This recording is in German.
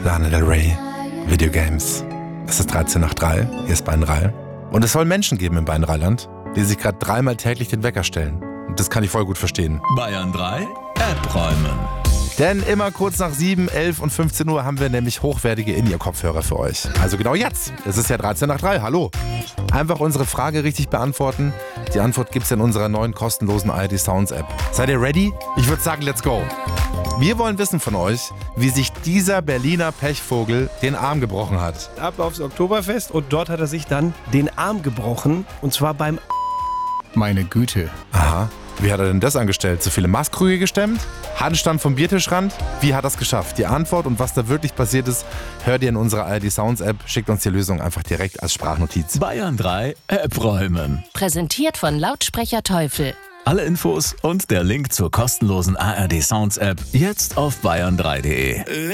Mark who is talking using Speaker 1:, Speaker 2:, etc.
Speaker 1: Lana Del Rey, Videogames. Es ist 13 nach 3, hier ist Bayern 3. Und es soll Menschen geben im Bayern 3-Land, die sich gerade 3-mal täglich den Wecker stellen. Und das kann ich voll gut verstehen.
Speaker 2: Bayern 3 App räumen.
Speaker 1: Denn immer kurz nach 7, 11 und 15 Uhr haben wir nämlich hochwertige In-Ear-Kopfhörer für euch. Also genau jetzt. Es ist ja 13 nach 3. Hallo. Einfach unsere Frage richtig beantworten. Die Antwort gibt's in unserer neuen kostenlosen ARD Sounds App. Seid ihr ready? Ich würde sagen, let's go. Wir wollen wissen von euch, wie sich dieser Berliner Pechvogel den Arm gebrochen hat.
Speaker 3: Ab aufs Oktoberfest und dort hat er sich dann den Arm gebrochen. Und zwar beim
Speaker 4: Meine Güte.
Speaker 1: Aha. Wie hat er denn das angestellt? Zu viele Maßkrüge gestemmt? Handstand vom Biertischrand? Wie hat er es geschafft? Die Antwort und was da wirklich passiert ist, hört ihr in unserer ARD Sounds App. Schickt uns die Lösung einfach direkt als Sprachnotiz.
Speaker 2: Bayern 3 App räumen.
Speaker 5: Präsentiert von Lautsprecher Teufel.
Speaker 2: Alle Infos und der Link zur kostenlosen ARD Sounds App jetzt auf bayern3.de.